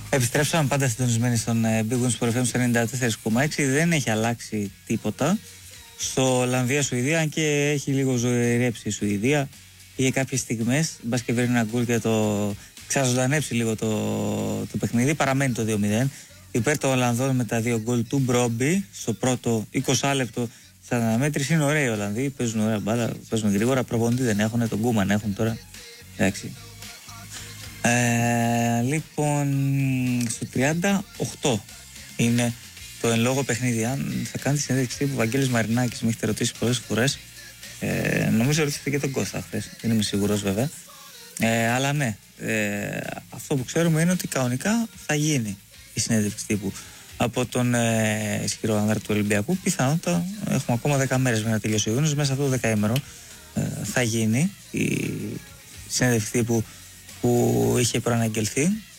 Επιστρέψαμε πάντα συντονισμένοι στον Big Wins Sport FM 94,6. Δεν έχει αλλάξει τίποτα στο Ολλανδία-Σουηδία, αν και έχει λίγο ζωηρέψει η Σουηδία. Είχε κάποιες στιγμές, μπας και βρει ένα γκολ και το ξαναζωντανέψει λίγο το παιχνίδι. Παραμένει το 2-0 υπέρ των Ολλανδών με τα 2 γκολ του Μπρόμπι στο πρώτο 20 λεπτό. Στα αναμέτρηση είναι ωραίοι οι Ολλανδοί, παίζουν ωραία μπάλα, παίζουν γρήγορα. Προπονητή δεν έχουν, τον Κούμαν έχουν τώρα. Εντάξει. Λοιπόν, στο 38 είναι το εν λόγω παιχνίδι. Αν θα κάνει τη συνέντευξη που ο Βαγγέλης Μαρινάκης με έχετε ρωτήσει πολλές φορές, νομίζω ρωτήσατε και τον Κώστα χθες, δεν είμαι σίγουρος βέβαια, αλλά ναι, αυτό που ξέρουμε είναι ότι κανονικά θα γίνει η συνέντευξη τύπου από τον ισχυρό άνδρα του Ολυμπιακού. Πιθανότατα έχουμε ακόμα 10 μέρες για να τελειώσει ο Ιούνιος. Μέσα αυτό το 10ημερο θα γίνει η συνέντευξη τύπου που είχε προαναγγελθεί